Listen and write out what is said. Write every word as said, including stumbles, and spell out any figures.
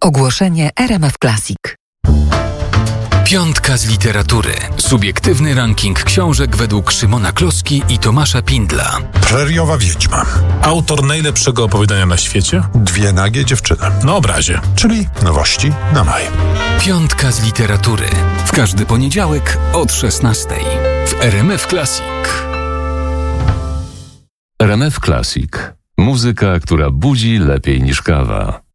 Ogłoszenie R M F Classic. Piątka z literatury. Subiektywny ranking książek według Szymona Kloski i Tomasza Pindla. Preriowa wiedźma. Autor najlepszego opowiadania na świecie. Dwie nagie dziewczyny. Na obrazie. Czyli nowości na maj. Piątka z literatury. W każdy poniedziałek od szesnastej. W R M F Classic. R M F Classic. Muzyka, która budzi lepiej niż kawa.